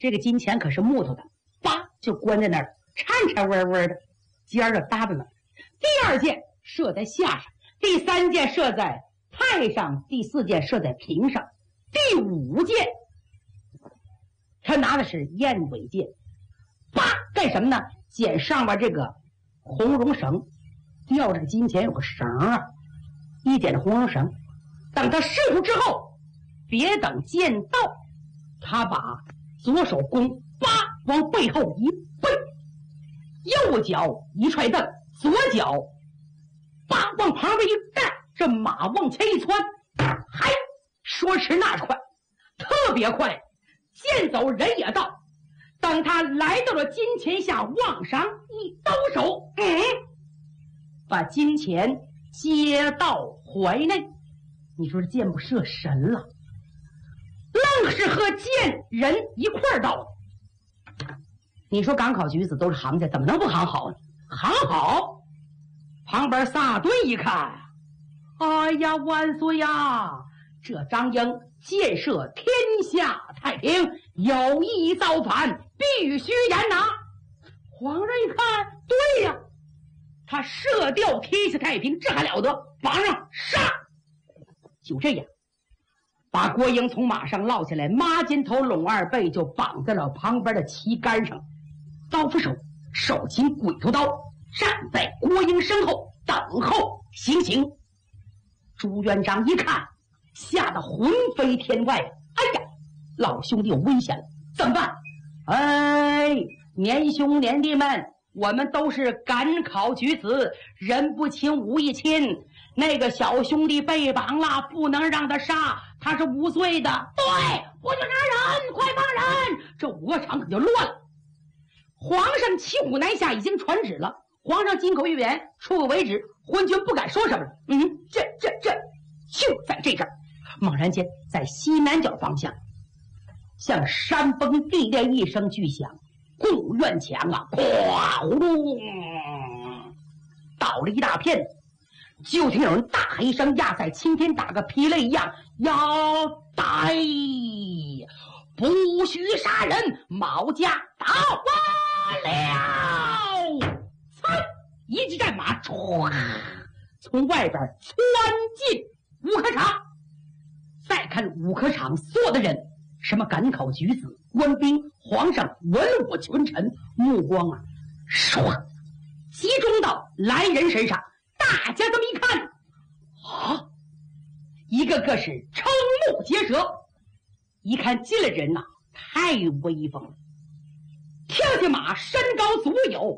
这个金钱可是木头的，叭就关在那儿，颤颤巍巍的，尖儿就搭在那儿。第二箭射在下上，第三箭射在太上，第四箭射在平上，第五箭他拿的是燕尾箭，叭干什么呢？捡上边这个红绒绳，吊这个金钱有个绳啊，一捡着红绒绳，等他射出之后，别等箭到，他把左手弓叭往背后一背，右脚一踹蹬，左脚叭往旁边一带，这马往前一窜，嗨，说迟那快，特别快，箭走人也到。当他来到了金钱下，往上一兜手，把金钱接到怀内。你说这箭不射神了，愣是和箭人一块儿到了。你说赶考举子都是行家，怎么能不行好呢？行好。旁边萨顿一看，哎呀，万岁呀！这张英建设天下太平，有意造反，必须严拿。皇上一看，对呀，他射掉天下太平，这还了得？绑上杀！就这样，把郭英从马上落下来，抹肩头拢二背，就绑在了旁边的旗杆上。刀斧手手擎鬼头刀，站在郭英身后等候行刑。朱元璋一看，吓得魂飞天外。哎呀，老兄弟有危险了，怎么办？哎，年兄年弟们，我们都是赶考举子，人不亲武艺亲。那个小兄弟被绑了，不能让他杀，他是无罪的。对，不许杀人，快放人！这5个场可就乱了。皇上骑虎难下，已经传旨了。皇上金口玉言，出个为止，昏君不敢说什么了。这就在这阵儿，猛然间在西南角方向，像山崩地裂一声巨响，贡院墙啊，哗呼噜倒了一大片。就听有人大喊一声，压在青天，打个霹雷一样，要逮，不许杀人，毛家打完了。噌，一骑战马唰从外边窜进武科场。再看武科场所有的人，什么赶考举子、官兵、皇上、文武群臣，目光啊唰集中到来人身上。大家这么一看啊，一个个是瞠目结舌。一看进来人呐，太威风了，跳下马，身高足有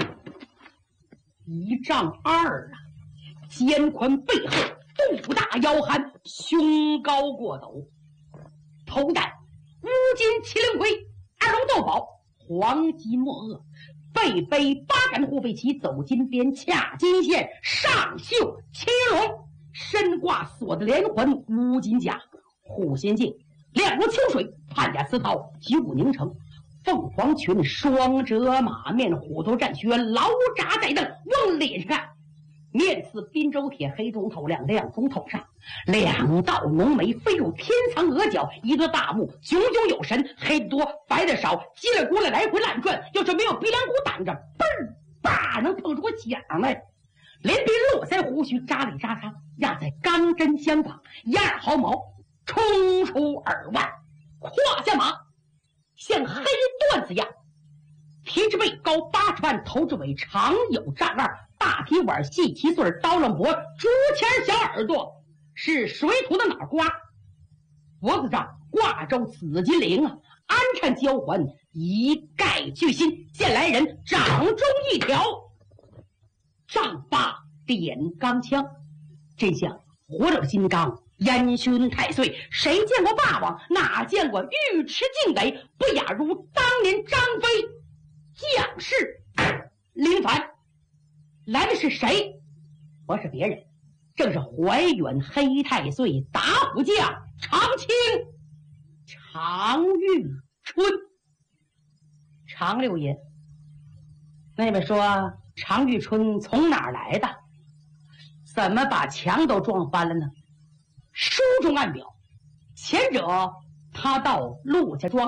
1.2丈啊，肩宽背厚，肚大腰憨，胸高过斗，头戴乌金麒麟盔，2龙斗宝，黄金墨额，背背8杆护卫旗，走金边，掐金线，上绣7龙，身挂锁的连环乌金甲，护心镜，亮如秋水，判甲丝绦，九五凝成，凤凰裙，双折马面，虎头战靴，劳扎在蹬，往脸上看，面似滨州铁，黑中透亮，亮中透上，2道浓眉飞入天苍额角，一对大目炯炯有神，黑的多白的少，叽里咕噜来回乱转，要是没有鼻梁骨挡着，嘣儿叭能碰出个响来。连鬓络腮胡须扎里扎擦，压在钢针相仿，1.2毫毛冲出耳腕，胯下马像黑缎子样，蹄之背高80半，头之尾长有丈2，大蹄碗细7岁，刀楞脖，竹签小耳朵，是水土的脑瓜，脖子上挂着紫金铃啊，安缠交环，一概巨心。见来人，掌中一条丈8点钢枪，真像活着金刚，烟熏太岁。谁见过霸王？哪见过尉迟敬德？不亚如当年张飞将士林凡。来的是谁？不是别人，正是怀远黑太岁打虎将常青常遇春。常六爷，那位说常遇春从哪儿来的？怎么把墙都撞翻了呢？书中暗表，前者他到陆家庄，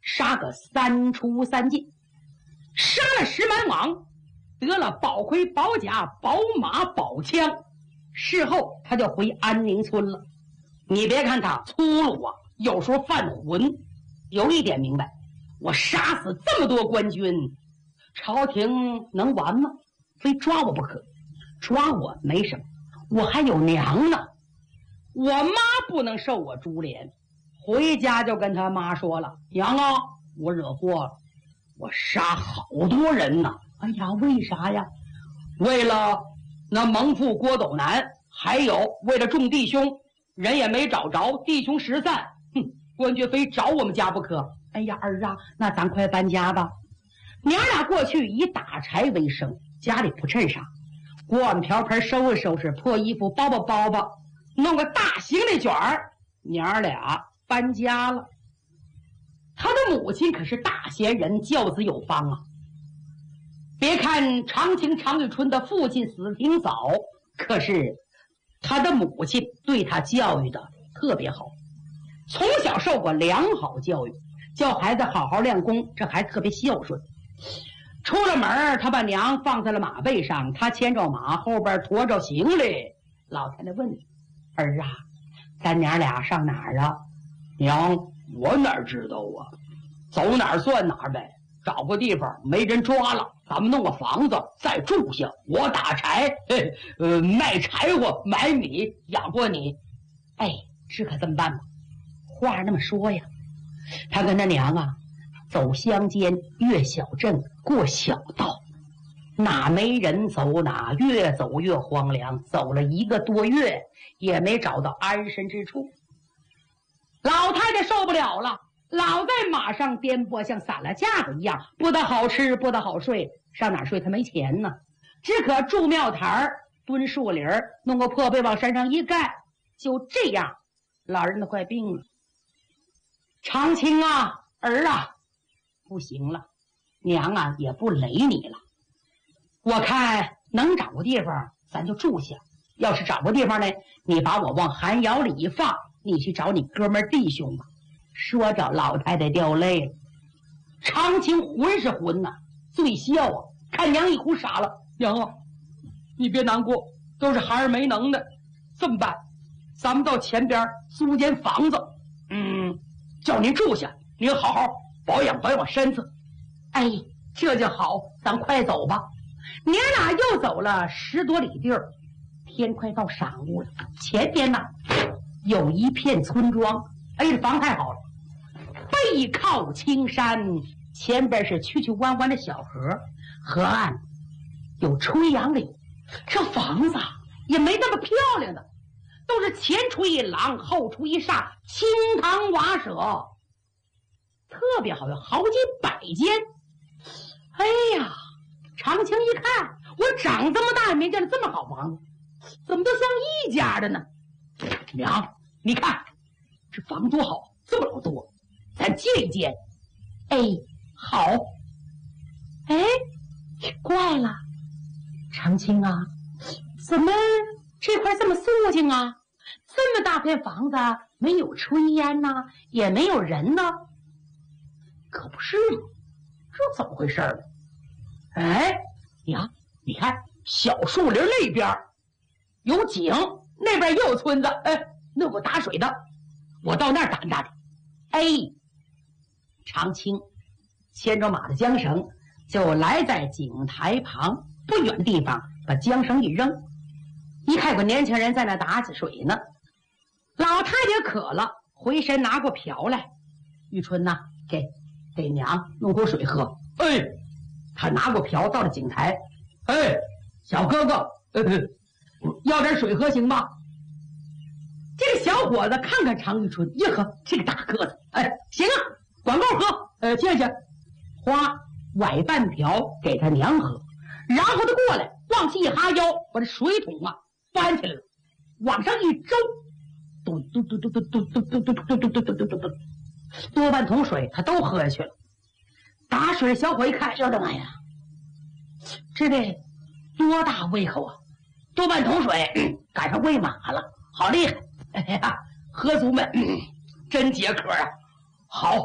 杀个3出3进，杀了石蛮王，得了宝盔宝甲宝马宝枪。事后他就回安宁村了。你别看他粗鲁啊，有时候犯浑，有一点明白，我杀死这么多官军，朝廷能完吗？非抓我不可。抓我没什么，我还有娘呢，我妈不能受我株连。回家就跟他妈说了，娘啊，我惹祸了，我杀好多人呢。哎呀，为啥呀？为了那蒙父郭斗南，还有为了众弟兄，人也没找着，弟兄失散，官爵非找我们家不可。哎呀，儿啊，那咱快搬家吧。娘俩过去以打柴为生，家里不趁啥，锅碗瓢盆收拾收拾，破衣服包包，弄个大行李卷儿，娘俩搬家了。他的母亲可是大贤人，教子有方啊。别看常青常遇春的父亲死挺早，可是他的母亲对他教育的特别好，从小受过良好教育，教孩子好好练功，这孩子特别孝顺。出了门，他把娘放在了马背上，他牵着马，后边驮着行李。老太太问：“儿啊，咱娘俩上哪儿啊？”娘，我哪知道啊？走哪儿算哪儿呗。找个地方没人抓了，咱们弄个房子再住下。我打柴，卖柴火，买米，养活你。哎，只可这么办吧？话那么说呀，他跟他娘啊，走乡间，越小镇，过小道，哪没人走哪，越走越荒凉。走了1个多月，也没找到安身之处。老太太受不了了，老在马上颠簸，像散了架子一样，不得好吃，不得好睡。上哪睡？他没钱呢，只可住庙台，蹲树林，弄个破被往山上一盖。就这样，老人都快病了。长青啊，儿啊，不行了，娘啊也不累你了。我看能找个地方，咱就住下。要是找个地方呢，你把我往寒窑里一放，你去找你哥们弟兄吧。说着，老太太掉泪了。长青浑是浑呐，最笑啊，看娘一哭傻了。娘啊，你别难过，都是孩儿没能的。这么办？咱们到前边租间房子，叫您住下，您好好保养保养身子。哎，这就好，咱快走吧。娘俩又走了10多里地儿，天快到晌午了。前边呢有一片村庄，哎，这房太好了，背靠青山，前边是曲曲弯弯的小河，河岸有吹杨柳。这房子也没那么漂亮的，都是前出一廊，后出一煞，青堂瓦舍，特别好，有好几百间。哎呀，长青一看，我长这么大也没见着这么好房子，怎么都像一家的呢？娘，你看这房多好，这么老多，咱借一间。哎，好。哎，怪了，长青啊，怎么这块这么肃静啊？这么大片房子，没有炊烟呐，也没有人呢。可不是嘛，这怎么回事呢？哎，娘，你看小树林那边有井，那边也有村子，那有个打水的，我到那儿打听打听。哎，长青牵着马的缰绳，就来在井台旁不远的地方，把缰绳一扔，一看有个年轻人在那打起水呢。老太太渴了，回身拿过瓢来，玉春呐，给娘弄口水喝。哎，他拿过瓢到了井台，哎，小哥哥，要点水喝行吗？这个小伙子看看常玉春，呀呵，这个大个子，哎，行啊，管够喝，谢谢。花崴半瓢给他娘喝，然后他过来，往起一哈腰，把这水桶啊翻起来了，往上一周，嘟嘟嘟嘟嘟嘟嘟嘟嘟嘟嘟嘟嘟嘟嘟，多半桶水他都喝下去了。打水的小伙一看，我的妈呀，这得多大胃口啊！多半桶水赶上喂马了，好厉害！哎呀，喝足没？真解渴啊！好，